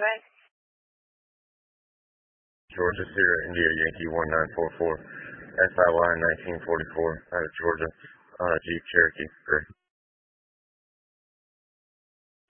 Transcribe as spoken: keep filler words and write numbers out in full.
Georgia Sierra India Yankee one nine four four, S I Y nineteen forty-four, out of Georgia, on a Jeep Cherokee. Great.